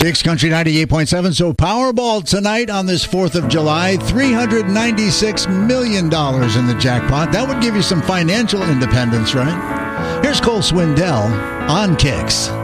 Kicks Country 98.7. So Powerball tonight on this 4th of July, $396 million in the jackpot. That would give you some financial independence, right? Here's Cole Swindell on Kicks.